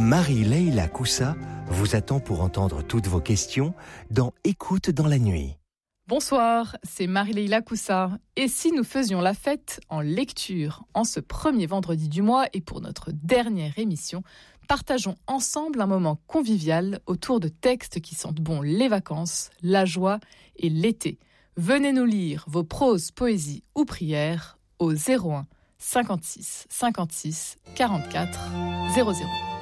Marie-Leila Coussa vous attend pour entendre toutes vos questions dans Écoute dans la nuit. Bonsoir, c'est Marie-Leila Coussa. Et si nous faisions la fête en lecture en ce premier vendredi du mois et pour notre dernière émission, partageons ensemble un moment convivial autour de textes qui sentent bon les vacances, la joie et l'été. Venez nous lire vos proses, poésies ou prières au 01 56 56 44 00.